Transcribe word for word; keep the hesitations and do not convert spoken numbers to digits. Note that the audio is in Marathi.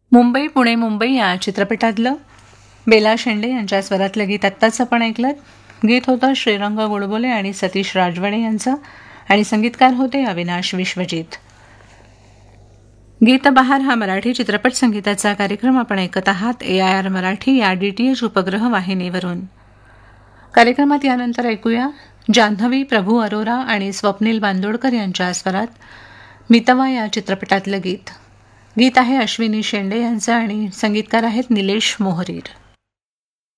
मुंबई पुणे मुंबई या चित्रपटातलं बेला शेंडे यांच्या स्वरातलं गीत आत्ताच आपण ऐकलं. गीत होतं श्रीरंग गुळबुले आणि सतीश राजवाडे यांचं आणि संगीतकार होते अविनाश विश्वजित. गीत बहार हा मराठी चित्रपट संगीताचा कार्यक्रम आपण ऐकत आहात ए आय आर मराठी या डी टी एच उपग्रह वाहिनीवरून. कार्यक्रमात यानंतर ऐकूया जान्हवी प्रभू अरोरा आणि स्वप्नील बांदोडकर यांच्या स्वरात मितवा या चित्रपटातलं गीत. गीत आहे अश्विनी शेंडे यांचं आणि संगीतकार आहेत निलेश मोहरीर.